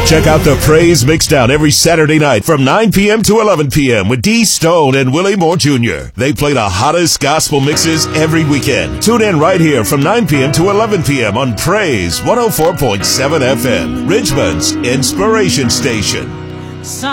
Check out the Praise Mixdown every Saturday night from 9 p.m. to 11 p.m. with D. Stone and Willie Moore Jr. They play the hottest gospel mixes every weekend. Tune in right here from 9 p.m. to 11 p.m. on Praise 104.7 FM, Richmond's Inspiration Station.